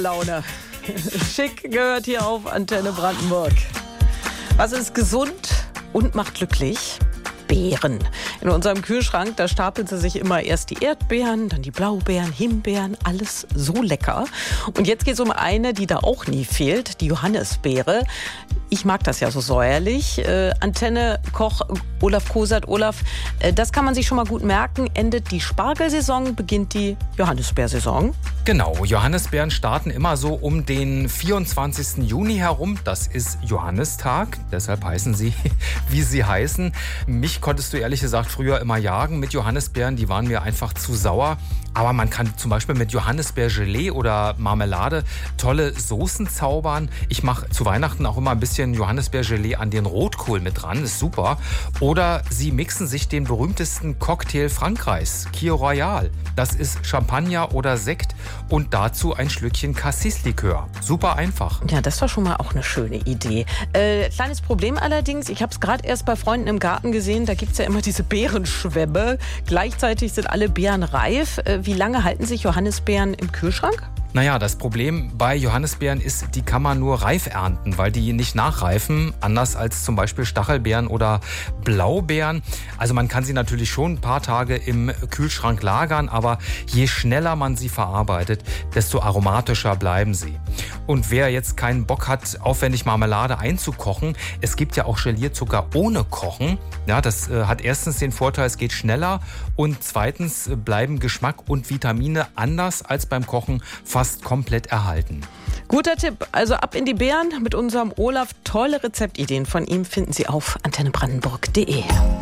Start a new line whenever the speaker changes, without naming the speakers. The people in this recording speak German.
Laune. Schick gehört hier auf Antenne Brandenburg. Was ist gesund und macht glücklich? Beeren. In unserem Kühlschrank, da stapeln sie sich immer erst die Erdbeeren, dann die Blaubeeren, Himbeeren, alles so lecker. Und jetzt geht es um eine, die da auch nie fehlt, die Johannisbeere. Ich mag das ja so säuerlich. Antenne-Koch Olaf Kosert. Olaf, das kann man sich schon mal gut merken. Endet die Spargelsaison, beginnt die Johannisbeersaison.
Genau, Johannisbeeren starten immer so um den 24. Juni herum. Das ist Johannistag, deshalb heißen sie, wie sie heißen. Mich konntest du ehrlich gesagt früher immer jagen mit Johannisbeeren, die waren mir einfach zu sauer. Aber man kann zum Beispiel mit Johannisbeergelee oder Marmelade tolle Soßen zaubern. Ich mache zu Weihnachten auch immer ein bisschen Johannisbeergelee an den Rotkohl mit dran, ist super. Oder sie mixen sich den berühmtesten Cocktail Frankreichs, Kir Royal. Das ist Champagner oder Sekt und dazu ein Schlückchen Cassis-Likör. Super einfach.
Ja, das war schon mal auch eine schöne Idee. Kleines Problem allerdings, ich habe es gerade erst bei Freunden im Garten gesehen, da gibt es ja immer diese Beerenschwämme. Gleichzeitig sind alle Beeren reif. Wie lange halten sich Johannisbeeren im Kühlschrank?
Naja, das Problem bei Johannisbeeren ist, die kann man nur reif ernten, weil die nicht nachreifen, anders als zum Beispiel Stachelbeeren oder Blaubeeren. Also man kann sie natürlich schon ein paar Tage im Kühlschrank lagern, aber je schneller man sie verarbeitet, desto aromatischer bleiben sie. Und wer jetzt keinen Bock hat, aufwendig Marmelade einzukochen, es gibt ja auch Gelierzucker ohne Kochen. Ja, das hat erstens den Vorteil, es geht schneller und zweitens bleiben Geschmack und Vitamine anders als beim Kochen fast komplett erhalten.
Guter Tipp, also ab in die Beeren mit unserem Olaf. Tolle Rezeptideen von ihm finden Sie auf antennebrandenburg.de.